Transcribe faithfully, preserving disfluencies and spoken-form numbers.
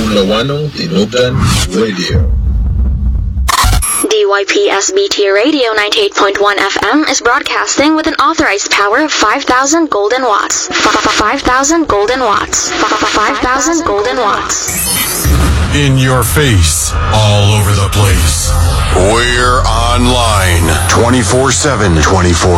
Number one, Tinugtan Radio. D Y P S B T Radio ninety-eight point one F M is broadcasting with an authorized power of five thousand golden watts. five thousand golden watts. five thousand golden watts. In your face, all over the place. We're online twenty-four seven. twenty-four